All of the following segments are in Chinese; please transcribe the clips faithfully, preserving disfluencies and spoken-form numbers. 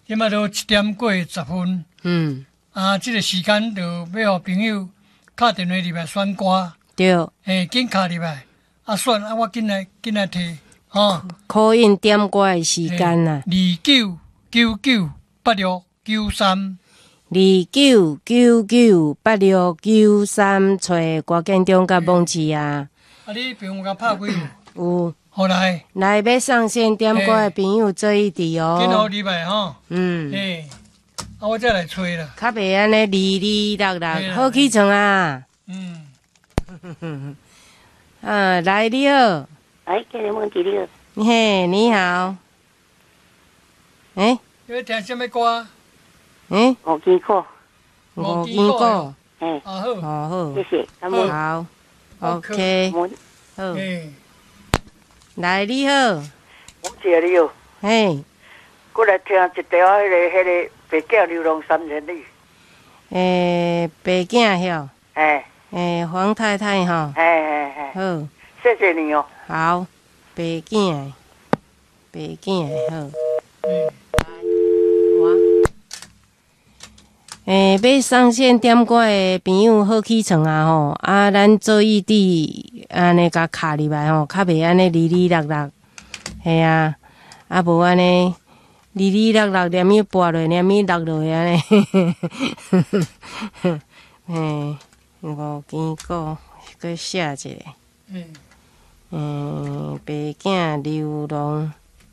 即马都七点过十分。 嗯， 啊，即、這个时间就要互朋友敲电话入来选歌。 对， 诶，紧敲入来，啊选啊，我紧来紧来摕，吼。 考印点歌的时间啦。 二九九九八六九三。 二九九九八六九三，找郭建中甲孟市啊。 啊，你朋友甲拍几有。 好来。 来要上线点歌的朋友做一滴哦。 紧好入来吼。 嗯。 诶，啊，我再来吹啦。 较袂安尼哩哩啦啦，好起床啊。 嗯。 啊，来你好。 哎，建中孟弟你好。 嘿，你好。诶。 你要听什么歌？ 诶， 五支歌， 五支歌， 哎， 啊好， 好好， 谢谢，感恩， 好 ，OK，好，来你好， 我谢你哦， 嘿， 过来听一条迄个迄个白鸟流浪三千里， 诶，白囝晓， 哎， 诶，黄太太吼， 哎哎哎， 好， 谢谢你哦， 好，白囝，白囝好，诶，要上线点歌的朋友好起床啊吼！啊，咱做异地安尼甲卡入来吼，较袂安尼哩哩落落，系啊，啊无安尼哩哩落落，连伊跋落，连伊落落安尼，嘿，五支歌，搁写一个，嗯，嗯，白囝流浪，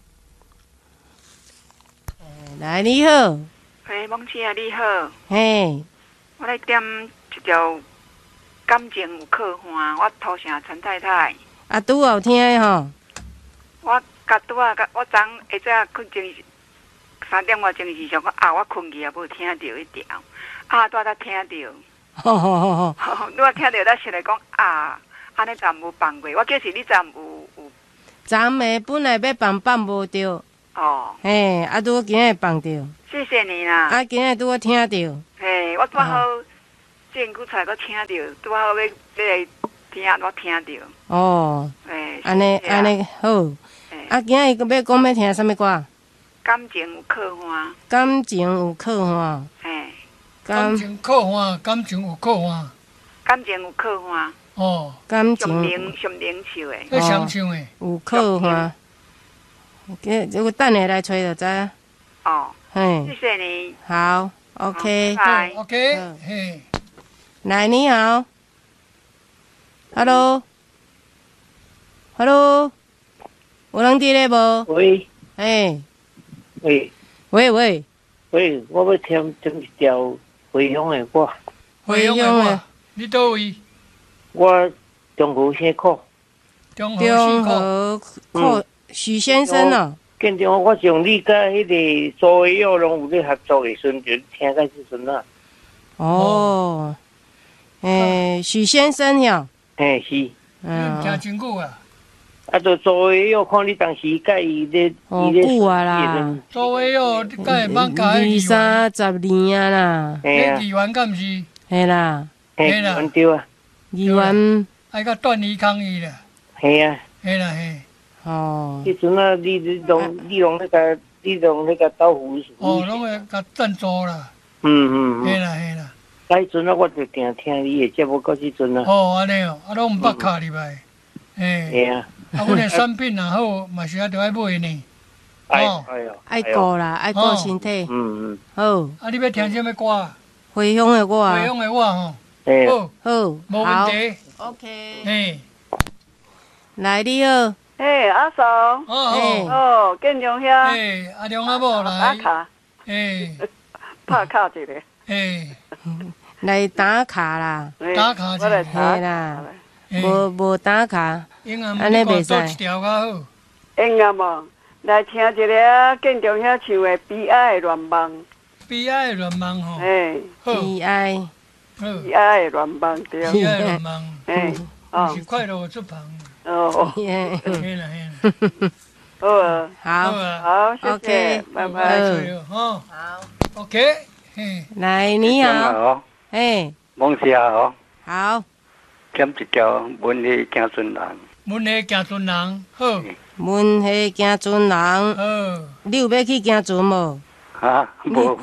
来你好。 嘿，孟姐啊，你好。 嘿， 我来点一条感情有可欢，我头城陈太太。 啊，拄好听的吼。 我甲拄啊，甲我昨下早困前三点外钟时上，我啊，我困去也无听到迄条，啊，拄才听到。 吼吼吼吼！拄啊听到，咱先来讲啊，安尼站无放过，我叫是你站有有。 昨暝本来要放放无着。 哦。 嘿，啊，拄好今日放着。 谢谢你啦！ 啊，今日拄好听到。 嘿，我拄好前久才搁听到，拄好要要来听，我听到。 哦。 嘿， 安尼安尼好。啊，今日搁要讲要听什么歌？ 感情有可欢。 感情有可欢。 嘿。 感情可欢，感情有可欢。 感情有可欢。 哦。 感情。 上灵上灵唱的。 要相唱的。 有可欢。这这个等下来吹就知影。 哦。 嘿， 谢谢你。 好 ，OK， 拜 OK，嘿， 来，你好 ，Hello，Hello， 有人伫咧无？ 喂， 嘿， 喂， 喂喂， 喂，我要听听一条回乡的歌。 回乡的歌，你倒位？ 我中和县口。 中中和口，许先生哦。 建中，我上你甲迄个周维佑拢有咧合作的时阵，就听到即阵啊。 哦，诶，许先生哟。 嘿，是。 嗯。听真久啊。 啊，就周维佑，看你当时甲伊咧，伊咧。 久啊啦。 周维佑，甲会帮甲二三十年啊啦。 嘿啊。议员敢是？ 嘿啦。 嘿啦。对啊。 议员。 爱甲段宜康伊啦。 嘿啊。 嘿啦嘿。 哦， 迄阵啊，你你拢你拢那个，你拢那个豆腐。 哦，拢会甲赞助啦。 嗯嗯。 嘿啦嘿啦。 啊，迄阵啊，我就定听你的节目到迄阵啊。 哦，安尼哦，啊，拢毋捌卡入来。嘿。 嘿啊。 啊，阮的产品若好，嘛是爱着爱买呢。 哦。 爱顾啦，爱顾身体。 嗯嗯。 好。 啊，你要听什么歌？ 回乡的歌啊。 回乡的歌吼。 好。 好。 无问题。 OK。 嘿。 来，你好。 嘿，阿嫂。 哦哦，建中遐。 嘿，阿良阿某来。 打卡。 嘿。 拍卡一个。 嘿。 来打卡啦。 打卡一个。 嘿啦。无无打卡。 安尼袂使。一条较好。 音乐嘛，来听一个建中遐唱的《悲哀的愿望》。 悲哀的愿望吼。 嘿。 悲哀。 悲哀的愿望对。 悲哀的愿望。 嘿。哦。 是快乐出旁。 哦， 嘿啦嘿啦， 好啊， 好， 好，谢谢，拜拜， 好，好 ，OK，嘿， 来，你好，哎， 孟师好， 好， 点一条文艺行船人， 文艺行船人，好， 文艺行船人， 好， 你有要去行船无？ 哈，无。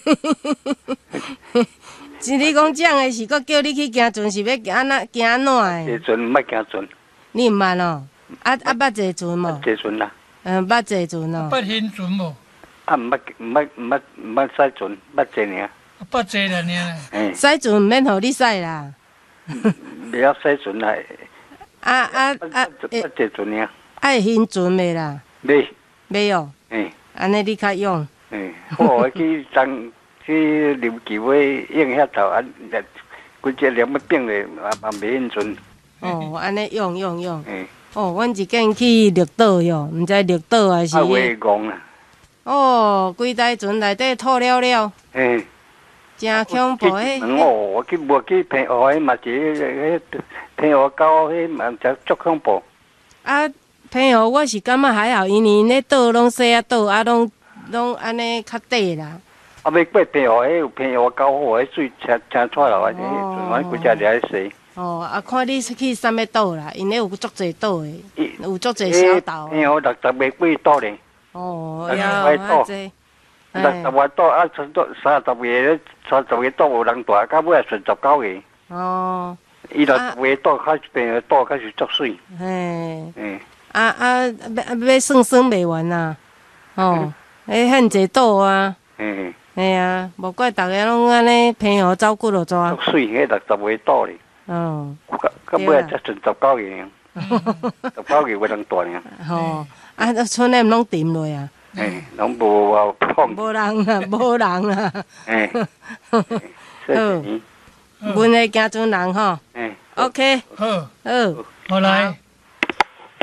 是你讲这样的是，搁叫你去行船，是要安那行安怎的？ 坐船毋捌行船， 你毋捌哦？啊啊，捌坐船无？ 坐船啦。 嗯，捌坐船哦。 捌行船无？ 啊，毋捌毋捌毋捌毋捌驶船，捌坐尔。 捌坐了呢。 嘿， 驶船毋免互你驶啦。 袂晓驶船啦。 啊啊啊！ 捌坐船尔。 爱行船袂啦？ 袂。 袂哦。 嘿。 安尼你较勇。 嘿，我去当去琉球尾用遐头啊，规只连要变咧，也也袂用船。 哦，安尼用用用。 嘿。 哦，阮一见去绿岛哟，毋知绿岛还是。 啊，会戆啦。 哦，规台船内底吐了了。 嘿。 真恐怖诶！ 哦，我去无去平湖迄嘛是迄平湖沟迄嘛真足恐怖。 啊，平湖我是感觉还好，因为那岛拢细啊岛，啊拢拢安尼较短啦。 啊，要过平湖迄有平湖沟湖迄水清清出来啊，迄船规只掠洗。 哦，啊，看你去啥物岛啦？因为有足侪岛诶，有足侪小岛。 平湖六十个几岛咧。 哦，要啊这。 六十个岛啊，三三十个，三十个岛有人住，到尾啊剩十九个。 哦。 伊六十个岛较平个岛较是足水。 嘿。 嗯。 啊啊，要要算算袂完呐。哦。迄很侪岛啊。 嗯。 嘿啊，无怪逐个拢安尼平湖走骨落抓。 足水，迄六十个岛咧。 哦。 到到尾啊才剩十九个尔。十九个有人住尔。 吼，啊，村内毋拢沉落啊。 哎，拢无啊碰。 无人啊，无人啊。 哎。 好，阮的行船人吼。 哎。 OK。 好。 好。 好来。